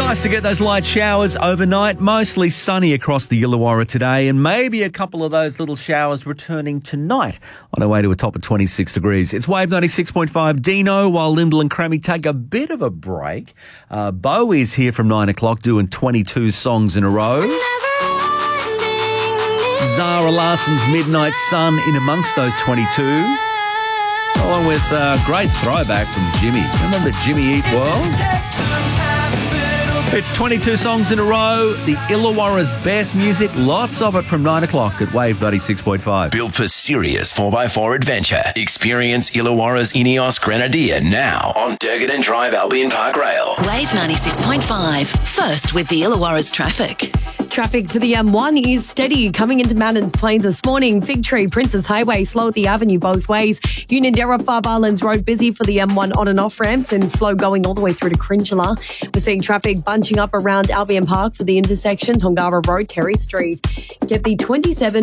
Nice to get those light showers overnight. Mostly sunny across the Illawarra today, and maybe a couple of those little showers returning tonight on our way to a top of 26 degrees. It's Wave 96.5 Dino, while Lyndall and Crammy take a bit of a break. Bo is here from 9 o'clock doing 22 songs in a row. Zara Larson's Midnight Sun in amongst those 22. Along with a great throwback from Jimmy. Remember Jimmy Eat World? It's 22 songs in a row. The Illawarra's best music. Lots of it from 9 o'clock at Wave 96.5. Built for serious 4x4 adventure. Experience Illawarra's Ineos Grenadier now on Durgan Drive Albion Park Rail. Wave 96.5. First with the Illawarra's traffic. Traffic for the M1 is steady coming into Mountains Plains this morning. Fig Tree, Princess Highway, slow at the avenue both ways. Unanderra, Five Islands Road busy for the M1 on and off ramps and slow going all the way through to Cringela. We're seeing traffic bunching up around Albion Park for the intersection, Tongara Road, Terry Street. Get the 27